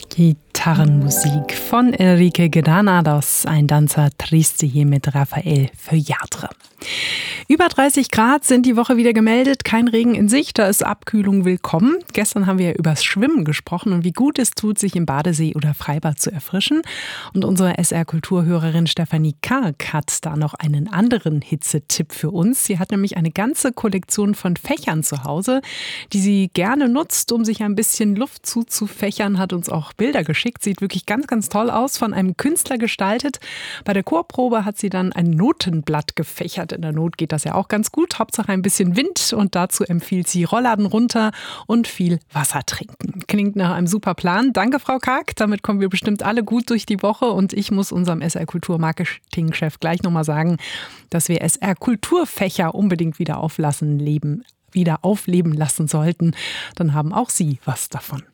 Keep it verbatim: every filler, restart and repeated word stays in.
Gitarrenmusik von Enrique Granados, ein Danza Triste hier mit Raphael Feuillatre. Über dreißig Grad sind die Woche wieder gemeldet, kein Regen in Sicht, da ist Abkühlung willkommen. Gestern haben wir ja übers Schwimmen gesprochen und wie gut es tut, sich im Badesee oder Freibad zu erfrischen. Und unsere S R-Kulturhörerin Stefanie Karg hat da noch einen anderen Hitzetipp für uns. Sie hat nämlich eine ganze Kollektion von Fächern zu Hause, die sie gerne nutzt, um sich ein bisschen Luft zuzufächern, hat uns auch Bilder geschickt. Sieht wirklich ganz, ganz toll aus, von einem Künstler gestaltet. Bei der Chorprobe hat sie dann ein Notenblatt gefächert. In der Not geht das ja auch ganz gut. Hauptsache ein bisschen Wind und dazu empfiehlt sie Rollladen runter und viel Wasser trinken. Klingt nach einem super Plan. Danke, Frau Karg. Damit kommen wir bestimmt alle gut durch die Woche und ich muss unserem S R-Kultur-Marketing-Chef gleich nochmal sagen, dass wir S R-Kulturfächer unbedingt wieder auflassen, leben, wieder aufleben lassen sollten. Dann haben auch Sie was davon.